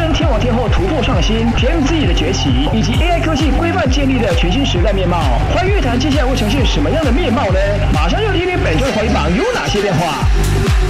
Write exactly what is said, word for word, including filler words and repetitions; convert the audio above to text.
跟天王天后突破创新 ，P M Z 的崛起，以及 A I 科技规范建立的全新时代面貌。华语乐坛接下来会呈现什么样的面貌呢？马上就听听本周的华语榜有哪些变化。